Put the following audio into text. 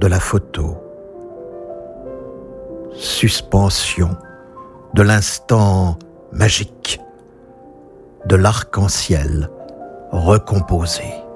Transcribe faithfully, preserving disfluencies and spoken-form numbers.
de la photo. Suspension de l'instant magique de l'arc-en-ciel recomposé.